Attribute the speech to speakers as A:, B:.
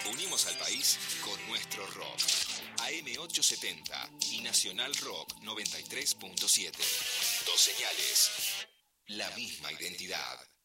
A: Unimos al país con nuestro rock. AM870 y Nacional Rock 93.7. Dos señales, la misma identidad.